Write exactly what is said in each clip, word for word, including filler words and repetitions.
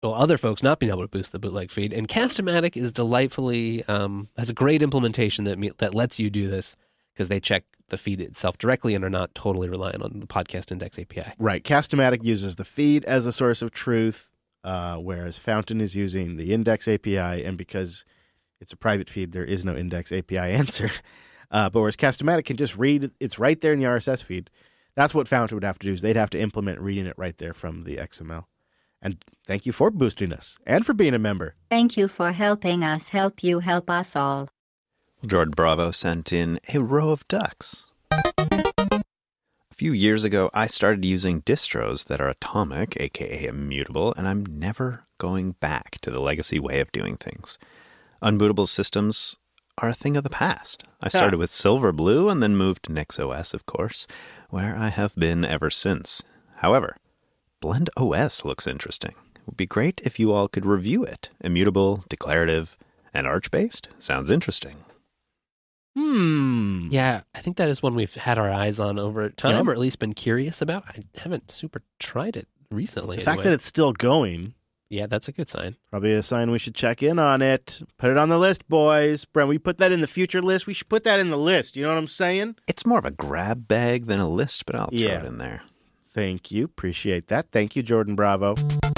well, other folks not being able to boost the bootleg feed. And Cast-O-Matic is delightfully, um, has a great implementation that me, that lets you do this because they check the feed itself directly and are not totally reliant on the Podcast Index A P I. Right. Cast-O-Matic uses the feed as a source of truth, uh, whereas Fountain is using the Index A P I, and because it's a private feed, there is no Index A P I answer. Uh, but whereas Cast-O-Matic can just read, it's right there in the R S S feed. That's what Fountain would have to do, is they'd have to implement reading it right there from the X M L. And thank you for boosting us and for being a member. Thank you for helping us help you help us all. Jordan Bravo sent in a row of ducks. A few years ago, I started using distros that are atomic, aka immutable, and I'm never going back to the legacy way of doing things. Unbootable systems are a thing of the past. I started with Silverblue and then moved to NixOS, of course, where I have been ever since. However, BlendOS looks interesting. It would be great if you all could review it. Immutable, declarative, and Arch-based? Sounds interesting. Hmm. Yeah, I think that is one we've had our eyes on over time, Yeah. or at least been curious about. I haven't super tried it recently. The fact anyway. that it's still going, Yeah, that's a good sign. probably a sign we should check in on it. Put it on the list, boys. Brent, we put that in the future list. We should put that in the list. You know what I'm saying? It's more of a grab bag than a list, but I'll throw Yeah. it in there. Thank you. Appreciate that. Thank you, Jordan Bravo.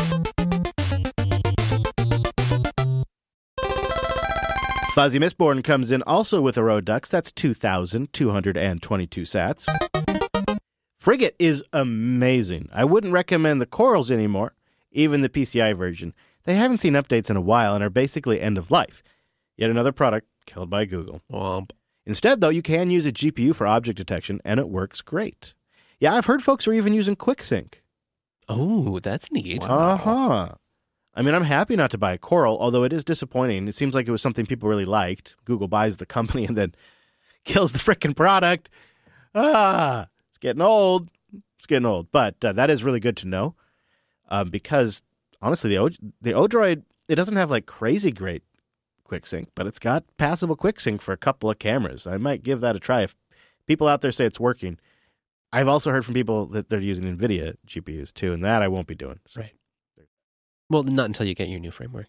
Fuzzy Mistborn comes in also with a row of ducks. That's two thousand two hundred twenty-two sats. Frigate is amazing. I wouldn't recommend the Corals anymore, even the P C I version. They haven't seen updates in a while and are basically end of life. Yet another product killed by Google. Womp. Instead, though, you can use a G P U for object detection, and it works great. Yeah, I've heard folks are even using QuickSync. Oh, that's neat. Uh-huh. I mean, I'm happy not to buy a Coral, although it is disappointing. It seems like it was something people really liked. Google buys the company and then kills the frickin' product. Ah, it's getting old. It's getting old. But uh, that is really good to know um, because, honestly, the, o- the Odroid, it doesn't have, like, crazy great QuickSync, but it's got passable QuickSync for a couple of cameras. I might give that a try if people out there say it's working. I've also heard from people that they're using NVIDIA G P Us, too, and that I won't be doing. So. Right. Well, not until you get your new framework.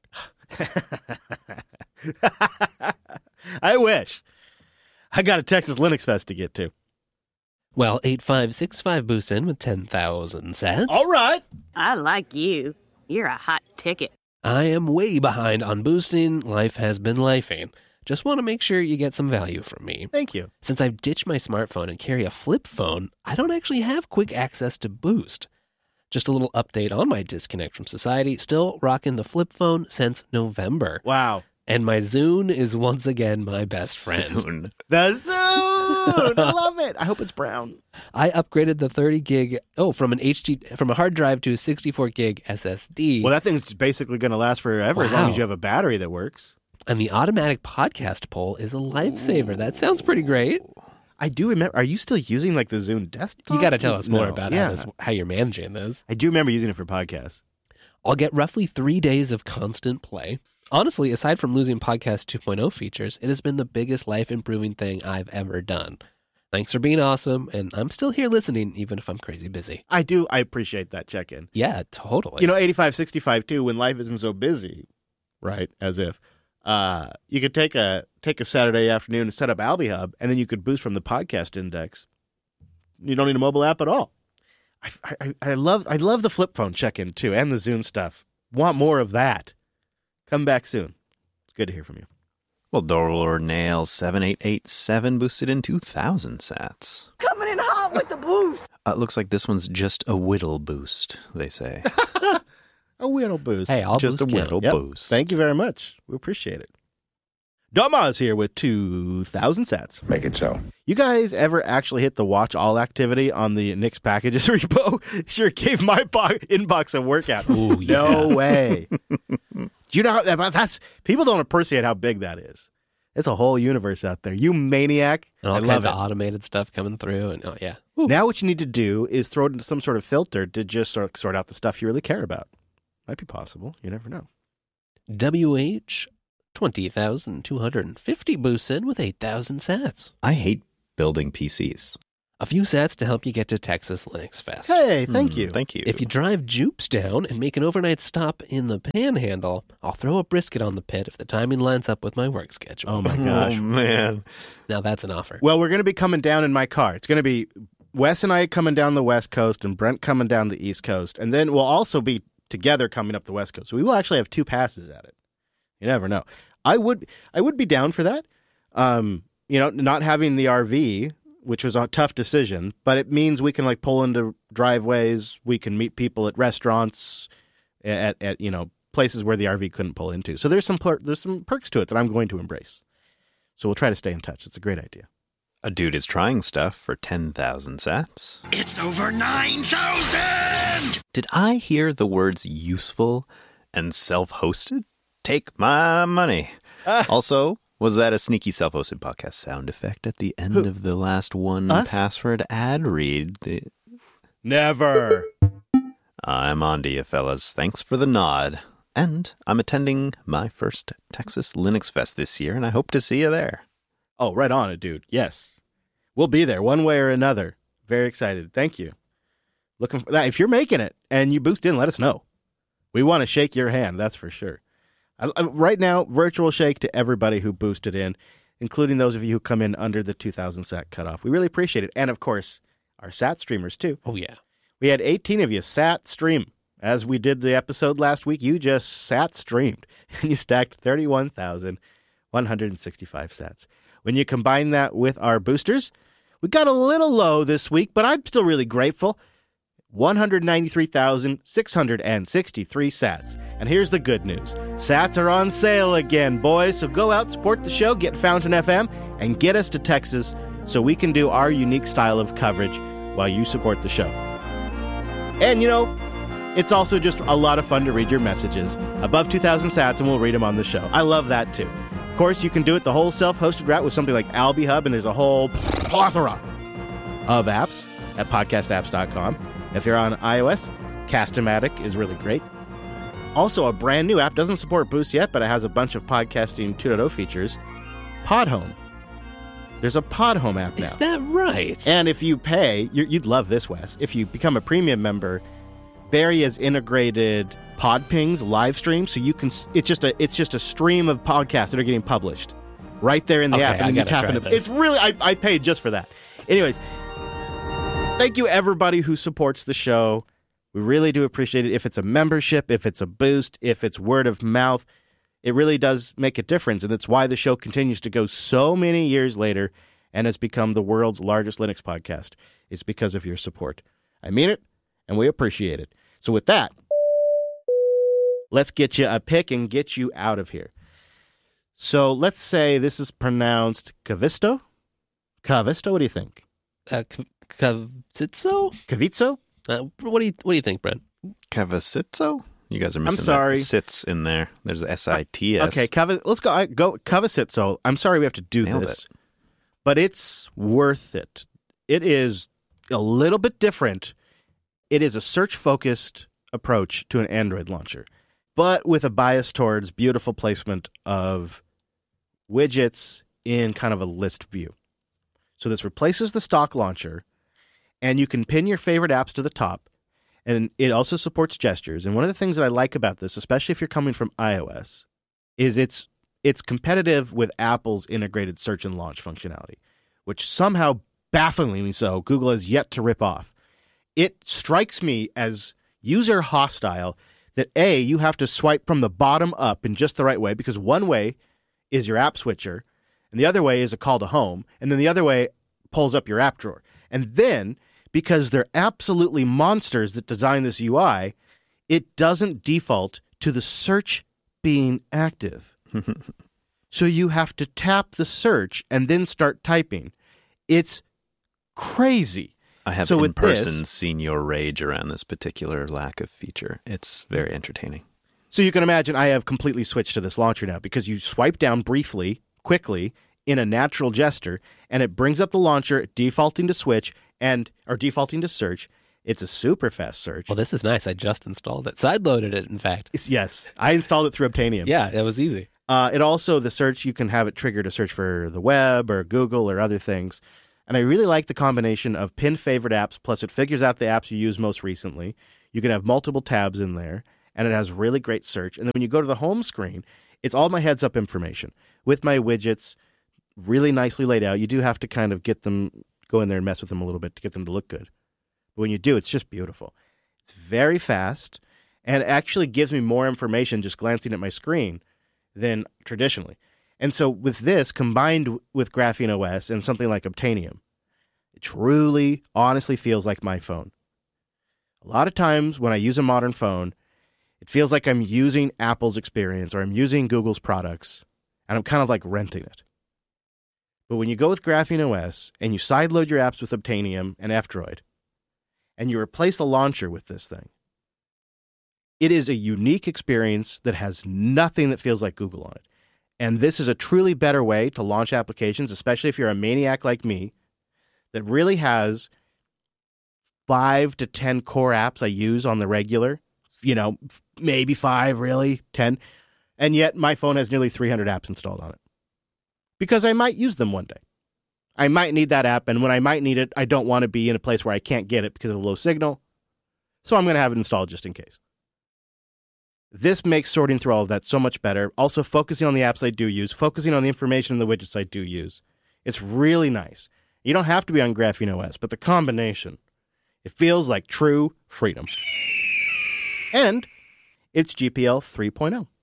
I wish. I got a Texas Linux Fest to get to. Well, eight five six five boosts in with ten thousand sats. All right. I like you. You're a hot ticket. I am way behind on boosting. Life has been lifing. Just want to make sure you get some value from me. Thank you. Since I've ditched my smartphone and carry a flip phone, I don't actually have quick access to Boost. Just a little update on my disconnect from society. Still rocking the flip phone since November. Wow. And my Zune is once again my best friend. Soon. The Zune. I love it. I hope it's brown. I upgraded the thirty gig, oh, from an H D, from a hard drive to a sixty-four gig S S D. Well, that thing's basically going to last forever as long Wow. as you have a battery that works. And the automatic podcast poll is a lifesaver. That sounds pretty great. I do remember. Are you still using like the Zune desktop? You got to tell us more No. about yeah. how, this, how you're managing this. I do remember using it for podcasts. I'll get roughly three days of constant play. Honestly, aside from losing Podcast two point oh features, it has been the biggest life-improving thing I've ever done. Thanks for being awesome, and I'm still here listening, even if I'm crazy busy. I do. I appreciate that check-in. Yeah, totally. You know, eighty-five sixty-five too, when life isn't so busy, right? As if. Uh, you could take a take a Saturday afternoon and set up AlbiHub, and then you could boost from the podcast index. You don't need a mobile app at all. I, I, I love I love the flip phone check-in too, and the Zune stuff. Want more of that? Come back soon. It's good to hear from you. Well, Dorler Nail seven eight eight seven boosted in two thousand sats. Coming in hot with the boost. Uh, it looks like this one's just a whittle boost, they say. A whittle boost. Hey, I'll just boost a you. whittle Yep. boost. Thank you very much. We appreciate it. Doma is here with two thousand sats. Make it so. You guys ever actually hit the watch all activity on the Nix Packages repo? Sure gave my bo- inbox a workout. Ooh, yeah. No way. Do you know how that, that's people don't appreciate how big that is. It's a whole universe out there. You maniac. And all I kinds love of it. automated stuff coming through. And oh, yeah. Ooh. Now what you need to do is throw it into some sort of filter to just sort, sort out the stuff you really care about. Might be possible. You never know. W H, twenty thousand two hundred fifty boosts in with eight thousand sats. I hate building P Cs. A few sats to help you get to Texas Linux Fest. Hey, thank Hmm, you. Thank you. If you drive Jupes down and make an overnight stop in the Panhandle, I'll throw a brisket on the pit if the timing lines up with my work schedule. Oh, my gosh. Oh, man. Now that's an offer. Well, we're going to be coming down in my car. It's going to be Wes and I coming down the West Coast and Brent coming down the East Coast. And then we'll also be together coming up the West Coast. So we will actually have two passes at it. You never know. I would I would be down for that. Um, you know, not having the R V, which was a tough decision, but it means we can like pull into driveways. We can meet people at restaurants, at, at you know, places where the R V couldn't pull into. So there's some per- there's some perks to it that I'm going to embrace. So we'll try to stay in touch. It's a great idea. A dude is trying stuff for ten thousand sats. It's over nine thousand! Did I hear the words useful and self-hosted? Take my money. Also, was that a sneaky self-hosted podcast sound effect at the end Who? of the last one Us? password ad read? The... Never. I'm on to you, fellas. Thanks for the nod. And I'm attending my first Texas Linux Fest this year, and I hope to see you there. Oh, right on it, dude. Yes. We'll be there one way or another. Very excited. Thank you. Looking for that. If you're making it and you boost in, let us know. We want to shake your hand, that's for sure. I, I, right now, virtual shake to everybody who boosted in, including those of you who come in under the two thousand sat cutoff. We really appreciate it. And, of course, our sat streamers, too. Oh, yeah. We had eighteen of you sat stream. As we did the episode last week, you just sat streamed, and you stacked thirty-one thousand one hundred sixty-five sats. When you combine that with our boosters, we got a little low this week, but I'm still really grateful. one hundred ninety-three thousand six hundred sixty-three sats. And here's the good news. Sats are on sale again, boys. So go out, support the show, get Fountain F M, and get us to Texas so we can do our unique style of coverage while you support the show. And, you know, it's also just a lot of fun to read your messages. Above two thousand sats, and we'll read them on the show. I love that, too. Of course, you can do it the whole self-hosted route with something like Alby Hub, and there's a whole plethora of apps at podcast apps dot com. If you're on iOS, Cast-O-Matic is really great. Also, a brand new app, doesn't support Boost yet, but it has a bunch of podcasting two point oh features, Podhome. There's a Podhome app now. Is that right? And if you pay, you- you'd love this, Wes. If you become a premium member, Barry has integrated PodPings live stream, so you can. It's just a it's just a stream of podcasts that are getting published right there in the Okay, app, and I then you gotta tap try into. this. It's really I, I paid just for that. Anyways, thank you everybody who supports the show. We really do appreciate it. If it's a membership, if it's a boost, if it's word of mouth, it really does make a difference, and it's why the show continues to go so many years later and has become the world's largest Linux podcast. It's because of your support. I mean it, and we appreciate it. So with that, let's get you a pick and get you out of here. So let's say this is pronounced Kavisto? Kavisto, what do you think? Uh, K- Kavitso? Kavitso? Uh, what do you What do you think, Brent? Cavasitso? You guys are missing sorry. that sits in there. There's S I T S. Okay, Kavi- let's go. I, go Kavasitso. I'm sorry we have to do Nailed this, but it's worth it. It is a little bit different. It is a search-focused approach to an Android launcher, but with a bias towards beautiful placement of widgets in kind of a list view. So this replaces the stock launcher, and you can pin your favorite apps to the top, and it also supports gestures. And one of the things that I like about this, especially if you're coming from iOS, is it's it's competitive with Apple's integrated search and launch functionality, which somehow, bafflingly so, Google has yet to rip off. It strikes me as user hostile that A, you have to swipe from the bottom up in just the right way, because one way is your app switcher, and the other way is a call to home, and then the other way pulls up your app drawer. And then, because they're absolutely monsters that design this U I, it doesn't default to the search being active. So you have to tap the search and then start typing. It's crazy. I have So in with person this- seen your rage around this particular lack of feature. It's very entertaining. So you can imagine I have completely switched to this launcher now because you swipe down briefly, quickly, in a natural gesture, and it brings up the launcher, defaulting to switch, and or defaulting to search. It's a super fast search. Well, this is nice. I just installed it. Sideloaded it, in fact. It's- yes, I installed it through Obtainium. Yeah, it was easy. Uh, it also, the search, you can have it trigger to search for the web or Google or other things. And I really like the combination of pinned favorite apps, plus it figures out the apps you use most recently. You can have multiple tabs in there, and it has really great search. And then when you go to the home screen, it's all my heads-up information with my widgets really nicely laid out. You do have to kind of get them, go in there and mess with them a little bit to get them to look good. But when you do, it's just beautiful. It's very fast, and it actually gives me more information just glancing at my screen than traditionally. And so with this, combined with Graphene O S and something like Obtainium, it truly, honestly feels like my phone. A lot of times when I use a modern phone, it feels like I'm using Apple's experience or I'm using Google's products, and I'm kind of like renting it. But when you go with Graphene O S and you sideload your apps with Obtainium and F-Droid, and you replace the launcher with this thing, it is a unique experience that has nothing that feels like Google on it. And this is a truly better way to launch applications, especially if you're a maniac like me, that really has five to ten core apps I use on the regular, you know, maybe five, really, ten. And yet my phone has nearly three hundred apps installed on it because I might use them one day. I might need that app, and when I might need it, I don't want to be in a place where I can't get it because of low signal. So I'm going to have it installed just in case. This makes sorting through all of that so much better. Also, focusing on the apps I do use, focusing on the information in the widgets I do use. It's really nice. You don't have to be on Graphene O S, but the combination, it feels like true freedom. And it's G P L three point oh.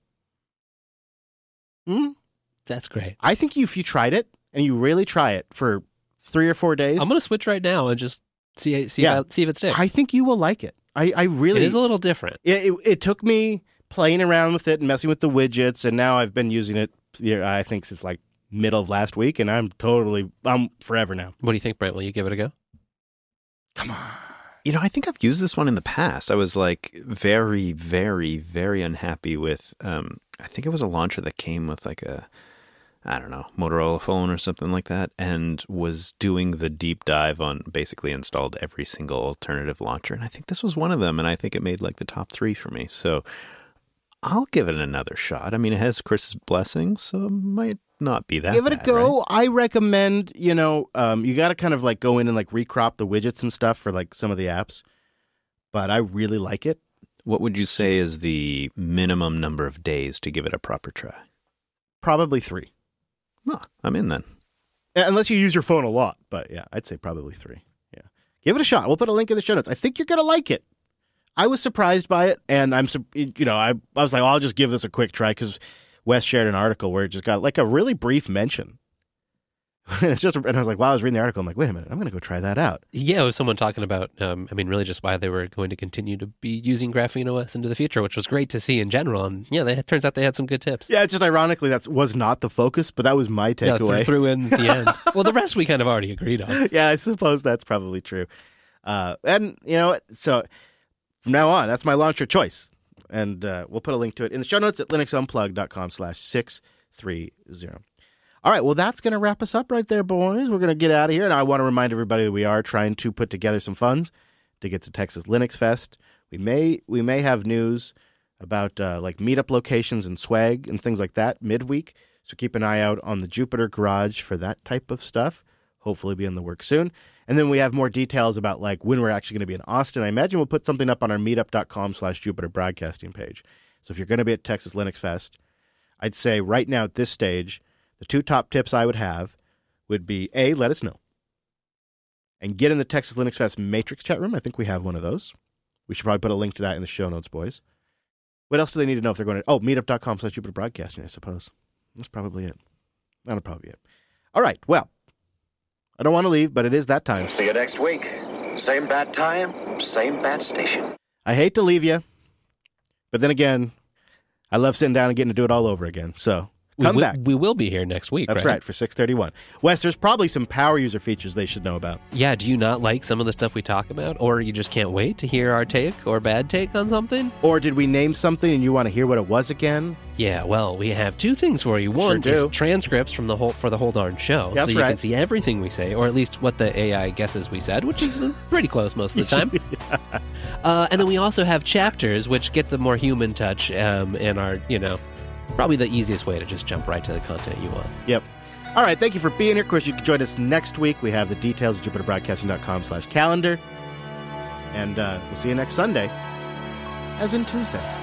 Hmm? That's great. I think if you tried it, and you really try it for three or four days. I'm going to switch right now and just see see, Yeah. if, I, see if it sticks. I think you will like it. I, I really... It is a little different. It, it, it took me playing around with it and messing with the widgets, and now I've been using it, you know, I think, since like middle of last week, and I'm totally... I'm forever now. What do you think, Brent? Will you give it a go? Come on. You know, I think I've used this one in the past. I was like very, very, very unhappy with, um, I think it was a launcher that came with like a, I don't know, Motorola phone or something like that, and was doing the deep dive on, basically installed every single alternative launcher. And I think this was one of them, and I think it made like the top three for me. So I'll give it another shot. I mean, it has Chris's blessing, so it might not be that Give it a bad, go. right? I recommend, you know, um, you got to kind of like go in and like recrop the widgets and stuff for like some of the apps. But I really like it. What would you say is the minimum number of days to give it a proper try? Probably three. Well, I'm in then. Unless you use your phone a lot. But yeah, I'd say probably three. Yeah. Give it a shot. We'll put a link in the show notes. I think you're going to like it. I was surprised by it. And I'm, you know, I, I was like, well, I'll just give this a quick try because Wes shared an article where it just got like a really brief mention. and it's just, and I was like, while I was reading the article, I'm like, wait a minute, I'm going to go try that out. Yeah, it was someone talking about, um, I mean, really just why they were going to continue to be using Graphene O S into the future, which was great to see in general. And yeah, they, it turns out they had some good tips. Yeah, it's just ironically that was not the focus, but that was my Yeah, takeaway. th- threw in the end. Well, the rest we kind of already agreed on. Yeah, I suppose that's probably true. Uh, and, you know, so from now on, that's my launcher choice. And uh, we'll put a link to it in the show notes at linuxunplug.com slash 630. All right, well, that's going to wrap us up right there, boys. We're going to get out of here. And I want to remind everybody that we are trying to put together some funds to get to Texas Linux Fest. We may we may have news about uh, like meetup locations and swag and things like that midweek. So keep an eye out on the Jupiter Garage for that type of stuff. Hopefully be in the works soon. And then we have more details about like when we're actually going to be in Austin. I imagine we'll put something up on our meetup.com slash Jupiter broadcasting page. So if you're going to be at Texas Linux Fest, I'd say right now at this stage, the two top tips I would have would be, A, let us know. And get in the Texas Linux Fest Matrix chat room. I think we have one of those. We should probably put a link to that in the show notes, boys. What else do they need to know if they're going to... Oh, meetup.com slash Jupiter broadcasting, I suppose. That's probably it. That'll probably be it. All right, well, I don't want to leave, but it is that time. See you next week. Same bat time, same bat station. I hate to leave you, but then again, I love sitting down and getting to do it all over again. So come we, back. We will be here next week, That's right? right, for six thirty-one. Wes, there's probably some power user features they should know about. Yeah, do you not like some of the stuff we talk about? Or you just can't wait to hear our take or bad take on something? Or did we name something and you want to hear what it was again? Yeah, well, we have two things for you. One Sure is do. transcripts from the whole for the whole darn show, That's so you right. can see everything we say, or at least what the A I guesses we said, which is uh, pretty close most of the time. yeah. uh, and then we also have chapters, which get the more human touch um, and are, you know, probably the easiest way to just jump right to the content you want. Yep. All right, thank you for being here. Of course, you can join us next week. We have the details at jupiterbroadcasting.com slash calendar. And uh, we'll see you next Sunday, as in Tuesday.